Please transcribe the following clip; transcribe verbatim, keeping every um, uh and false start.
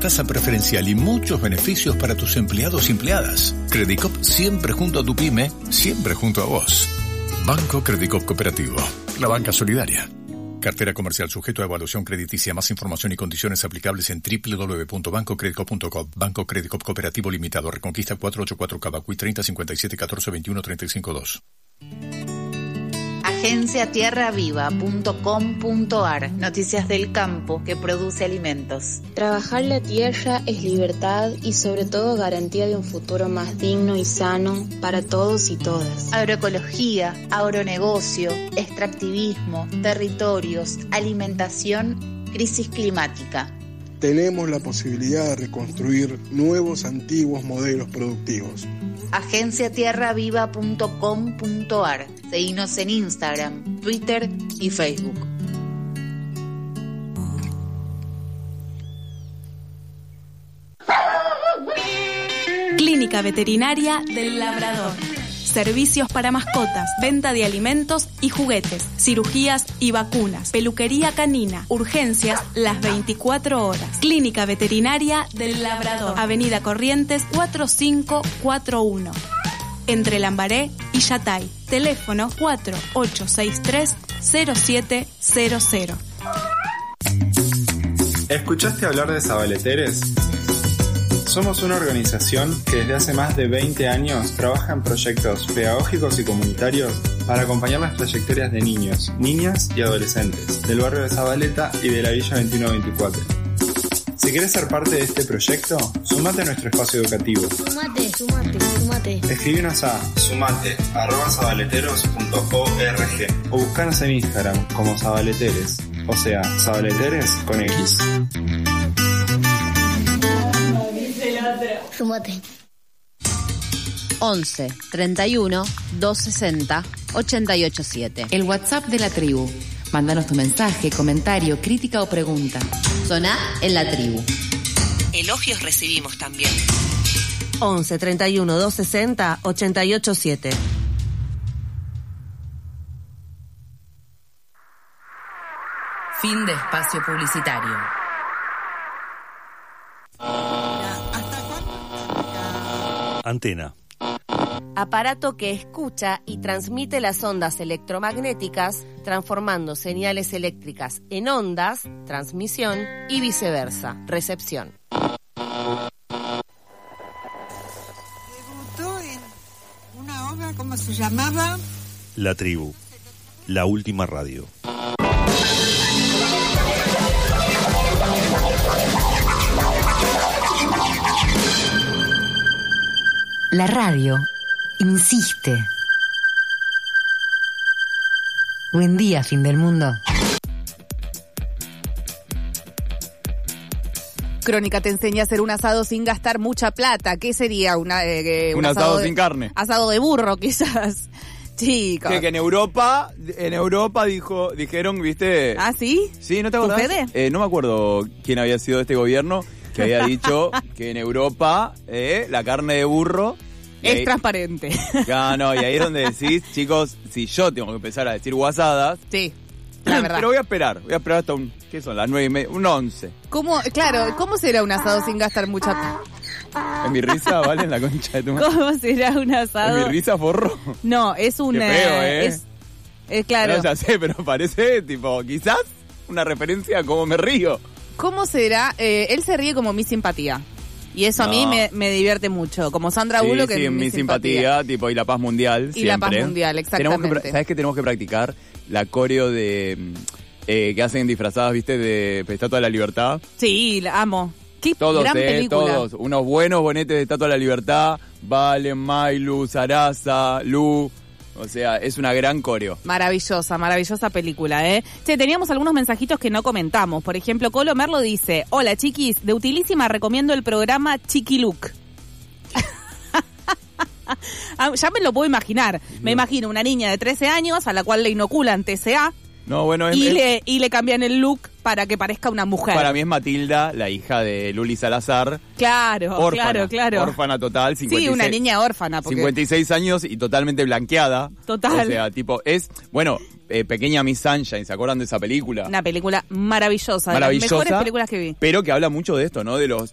tasa preferencial y muchos beneficios para tus empleados y empleadas. Credicop siempre junto a tu pyme, siempre junto a vos. Banco Credicop Cooperativo, la banca solidaria. Cartera comercial sujeto a evaluación crediticia. Más información y condiciones aplicables en doble u doble u doble u punto banco credicop punto com. Banco Credicop Cooperativo Limitado. Reconquista cuatrocientos ochenta y cuatro Cavacuy treinta cincuenta y siete catorce veintiuno treinta y cinco dos. agencia tierra viva punto com punto ar. Noticias del campo que produce alimentos. Trabajar la tierra es libertad y sobre todo garantía de un futuro más digno y sano para todos y todas. Agroecología, agronegocio, extractivismo, territorios, alimentación, crisis climática. Tenemos la posibilidad de reconstruir nuevos antiguos modelos productivos. agencia tierra viva punto com punto ar. Seguinos en Instagram, Twitter y Facebook. Clínica Veterinaria del Labrador. Servicios para mascotas, venta de alimentos y juguetes, cirugías y vacunas, peluquería canina, urgencias las veinticuatro horas. Clínica Veterinaria del Labrador, Avenida Corrientes cuatro cinco cuatro uno, entre Lambaré y Yatay. Teléfono cuatro ocho seis tres cero siete cero cero. ¿Escuchaste hablar de Zabaleteres? Somos una organización que desde hace más de veinte años trabaja en proyectos pedagógicos y comunitarios para acompañar las trayectorias de niños, niñas y adolescentes del barrio de Zabaleta y de la Villa veintiuno veinticuatro. Si querés ser parte de este proyecto, sumate a nuestro espacio educativo. Sumate, sumate, sumate. Escribinos a sumate arroba zabaleteros punto org o buscanos en Instagram como Zabaleteres, o sea, Zabaleteres con X. Sumate. once treinta y uno doscientos sesenta ochenta y ocho siete. El WhatsApp de la tribu. Mándanos tu mensaje, comentario, crítica o pregunta. Soná en la tribu. Elogios recibimos también. once treinta y uno doscientos sesenta ochenta y ocho siete. Fin de espacio publicitario. Antena. Aparato que escucha y transmite las ondas electromagnéticas, transformando señales eléctricas en ondas, transmisión, y viceversa, recepción. Debutó en una obra, ¿cómo se llamaba? La tribu. La última radio. La radio insiste. Buen día, fin del mundo. Crónica te enseña a hacer un asado sin gastar mucha plata. ¿Qué sería una, eh, un, un asado, asado de, sin carne? Asado de burro, quizás. Chicos. Que, que en Europa, en Europa dijo, dijeron, ¿viste? ¿Ah, sí? Sí, ¿no te acordás? Eh, no me acuerdo quién había sido este gobierno que había dicho que en Europa eh, la carne de burro es ahí, transparente. Ya, no, y ahí es donde decís, chicos, si yo tengo que empezar a decir guasadas. Sí, la verdad. Pero voy a esperar, voy a esperar hasta un, ¿qué son? Las nueve y media, un once. ¿Cómo, claro, cómo será un asado sin gastar mucha plata? En mi risa, ¿vale? En la concha de tu madre. ¿Cómo será un asado? En mi risa, forro. No, es un... Qué feo, ¿eh? Es, es claro. No, ya sé, pero parece, tipo, quizás una referencia a cómo me río. ¿Cómo será? Eh, él se ríe como mi simpatía. Y eso no. a mí me, me divierte mucho. Como Sandra sí, Bullock, sí, que en mi simpatía. simpatía, tipo, y la paz mundial. Y siempre. la paz mundial, exactamente. Que, ¿Sabes qué tenemos que practicar? La coreo de... Eh, que hacen disfrazadas, ¿viste? De Estatua de la Libertad. Sí, la amo. Qué todos, gran eh, película. Todos. Unos buenos bonetes de Estatua de la Libertad. Valen, Mailu, Sarasa, Lu... O sea, es una gran coreo. Maravillosa, maravillosa película, ¿eh? Che, teníamos algunos mensajitos que no comentamos. Por ejemplo, Colo Merlo dice: hola, chiquis, de utilísima recomiendo el programa Chiqui Look. Ya me lo puedo imaginar. Me imagino una niña de trece años a la cual le inoculan T C A. No, bueno, es, y, es, le, y le cambian el look para que parezca una mujer. Para mí es Matilda, la hija de Luli Salazar. Claro, órfana, claro, claro. Órfana total. cincuenta y seis, sí, una niña órfana. Porque... cincuenta y seis años y totalmente blanqueada. Total. O sea, tipo, es, bueno, eh, Pequeña Miss Sunshine, ¿se acuerdan de esa película? Una película maravillosa, de maravillosa, las mejores películas que vi. Pero que habla mucho de esto, ¿no? De los